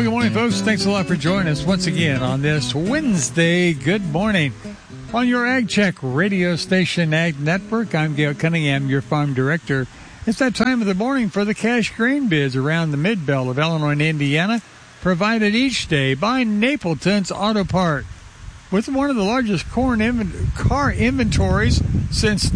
Well, good morning, folks. Thanks a lot for joining us once again on this Wednesday. Good morning. On your Ag Check radio station, Ag Network, I'm Gail Cunningham, your farm director. It's that time of the morning for the cash grain bids around the Mid-Belt of Illinois and Indiana, provided each day by Napleton's Auto Part. With one of the largest car inventories since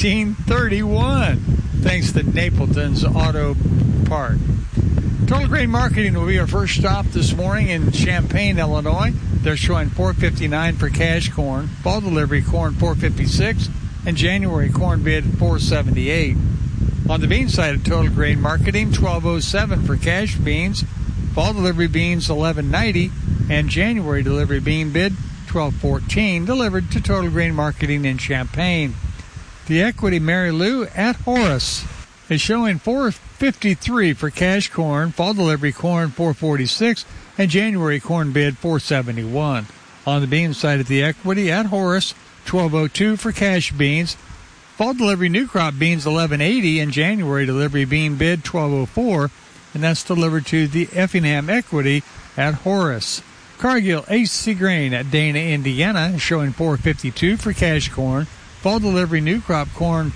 1931, thanks to Napleton's Auto Part. Total Grain Marketing will be our first stop this morning in Champaign, Illinois. They're showing $4.59 for cash corn, fall delivery corn $4.56, and January corn bid $4.78. On the bean side of Total Grain Marketing, $12.07 for cash beans, fall delivery beans $11.90, and January delivery bean bid $12.14, delivered to Total Grain Marketing in Champaign. The Equity Mary Lou at Horace is showing $4.53 for cash corn, fall delivery corn $4.46, and January corn bid $4.71. On the bean side of the Equity at Horace, $12.02 for cash beans, fall delivery new crop beans $11.80, and January delivery bean bid $12.04, and that's delivered to the Effingham Equity at Horace. Cargill AC Grain at Dana, Indiana, is showing $4.52 for cash corn, fall delivery new crop corn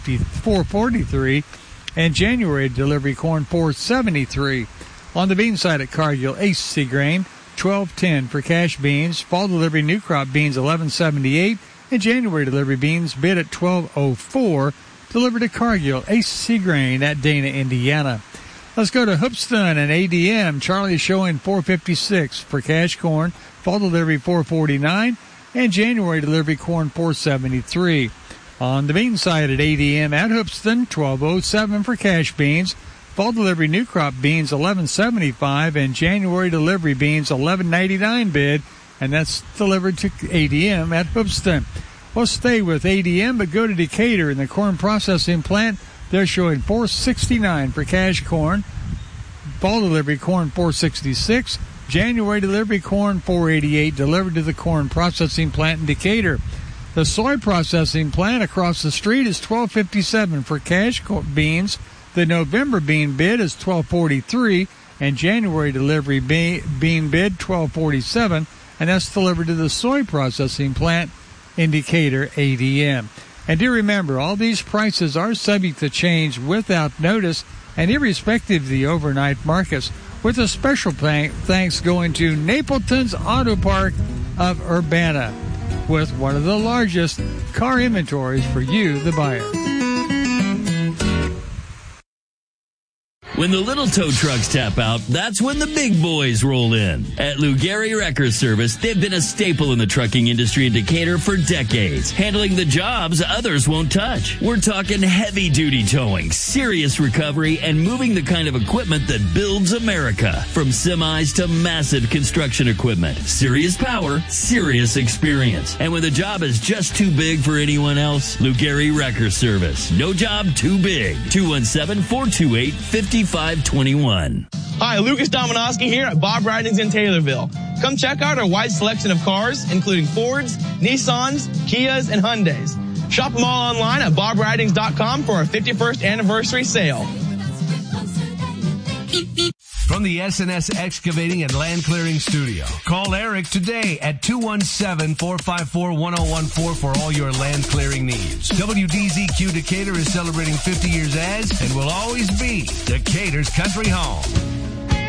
$4.43, and January delivery corn $4.73. On the bean side at Cargill AC Grain, $12.10 for cash beans, fall delivery new crop beans $11.78, and January delivery beans bid at $12.04, delivered to Cargill AC Grain at Dana, Indiana. Let's go to Hoopston and ADM. Charlie is showing $4.56 for cash corn, fall delivery $4.49, and January delivery corn $4.73. On the bean side at ADM at Hoopston, $12.07 for cash beans, fall delivery new crop beans $11.75, and January delivery beans $11.99 bid, and that's delivered to ADM at Hoopston. We'll stay with ADM, but go to Decatur in the corn processing plant. They're showing $4.69 for cash corn, fall delivery corn $4.66, January delivery corn $4.88, delivered to the corn processing plant in Decatur. The soy processing plant across the street is $12.57 for cash beans. The November bean bid is $12.43, and January delivery bean bid $12.47, and that's delivered to the soy processing plant in Decatur, ADM. And do remember, all these prices are subject to change without notice and irrespective of the overnight markets, with a special thanks going to Napleton's Auto Park of Urbana, with one of the largest car inventories for you, the buyer. When the little tow trucks tap out, that's when the big boys roll in. At Lou Gehry Wrecker Service, they've been a staple in the trucking industry in Decatur for decades, handling the jobs others won't touch. We're talking heavy-duty towing, serious recovery, and moving the kind of equipment that builds America. From semis to massive construction equipment. Serious power, serious experience. And when the job is just too big for anyone else, Lou Gehry Wrecker Service. No job too big. 217-428-5521. Hi, Lucas Dominowski here at Bob Ridings in Taylorville. Come check out our wide selection of cars, including Fords, Nissans, Kias, and Hyundais. Shop them all online at bobridings.com for our 51st anniversary sale. From the S&S Excavating and Land Clearing Studio, call Eric today at 217-454-1014 for all your land clearing needs. WDZQ Decatur is celebrating 50 years as and will always be Decatur's country home.